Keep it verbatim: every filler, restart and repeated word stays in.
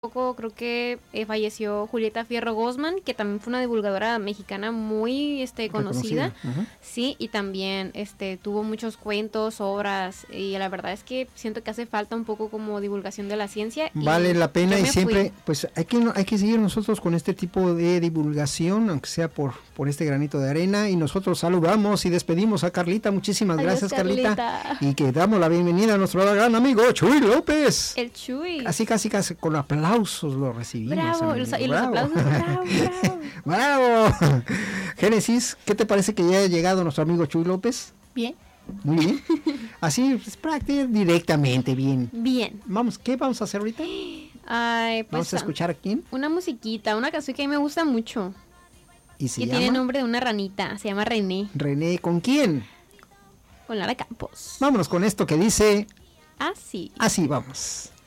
poco creo que eh, falleció Julieta Fierro Guzmán, que también fue una divulgadora mexicana muy este conocida, Reconocida. sí, y también este tuvo muchos cuentos, obras, y la verdad es que siento que hace falta un poco como divulgación de la ciencia. Vale la pena y siempre, fui. pues hay que hay que seguir nosotros con este tipo de divulgación, aunque sea por por este granito de arena, y nosotros saludamos y despedimos a Carlita. Muchísimas Adiós, gracias, Carlita. Carlita. Y que damos la bienvenida a nuestro gran amigo Chuy López. El Chuy. Así casi casi con aplausos lo recibimos. Bravo, amigo. los, y los Bravo. aplausos, bravo, bravo. Bravo. Génesis, ¿qué te parece que ya ha llegado nuestro amigo Chuy López? Bien. Muy bien. Así, pues, prácticamente directamente, bien. Bien. Vamos, ¿qué vamos a hacer ahorita? Ay, pues, Vamos a escuchar a quién. una musiquita, una canción que a mí me gusta mucho. Y se Que llama tiene nombre de una ranita, se llama René, René. ¿Con quién? con Lara Campos. Vámonos con esto que dice Así. así, vamos.